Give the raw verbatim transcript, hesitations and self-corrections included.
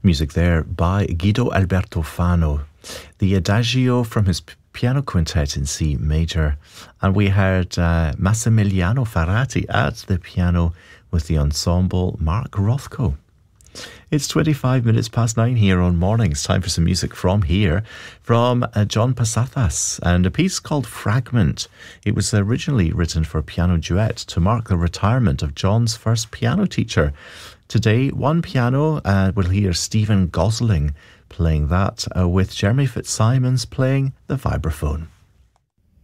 Music there by Guido Alberto Fano. The Adagio from his piano quintet in C major. And we heard uh, Massimiliano Ferrati at the piano with the ensemble Mark Rothko. It's twenty-five minutes past nine here on Mornings. Time for some music from here, from uh, John Pasathas, and a piece called Fragment. It was originally written for a piano duet to mark the retirement of John's first piano teacher. Today, one piano, uh, we'll hear Stephen Gosling playing that, uh, with Jeremy Fitzsimons playing the vibraphone.